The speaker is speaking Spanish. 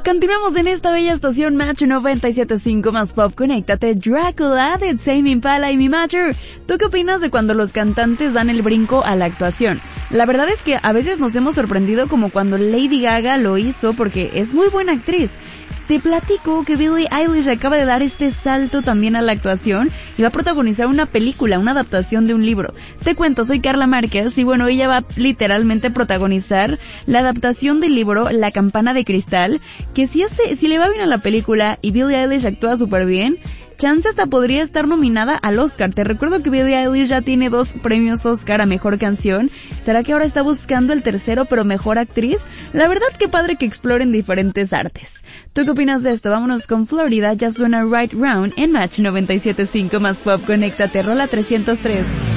Continuamos en esta bella estación Match 97.5 más pop. Conéctate, Drácula de Tame Impala y Mi Matter. ¿Tú qué opinas de cuando los cantantes dan el brinco a la actuación? La verdad es que a veces nos hemos sorprendido, como cuando Lady Gaga lo hizo, porque es muy buena actriz. Te platico que Billie Eilish acaba de dar este salto también a la actuación y va a protagonizar una película, una adaptación de un libro. Te cuento, soy Carla Márquez y bueno, ella va literalmente a protagonizar la adaptación del libro La Campana de Cristal, que si le va bien a la película y Billie Eilish actúa súper bien, chance hasta podría estar nominada al Oscar. Te recuerdo que Billie Eilish ya tiene 2 premios Oscar a Mejor Canción. ¿Será que ahora está buscando el tercero, pero Mejor Actriz? La verdad, que padre que exploren diferentes artes. ¿Tú qué opinas de esto? Vámonos con Florida, ya suena Right Round en Match 97.5 más pop. Conéctate, rola 303.